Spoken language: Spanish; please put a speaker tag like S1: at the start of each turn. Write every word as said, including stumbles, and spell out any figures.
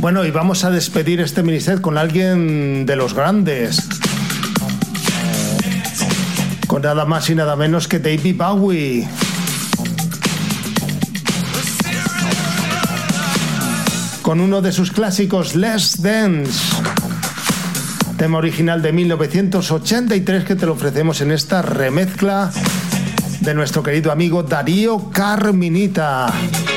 S1: Bueno, y vamos a despedir este miniset con alguien de los grandes. Con nada más y nada menos que David Bowie. Con uno de sus clásicos, Let's Dance. Tema original de mil novecientos ochenta y tres que te lo ofrecemos en esta remezcla de nuestro querido amigo Darío Carminita.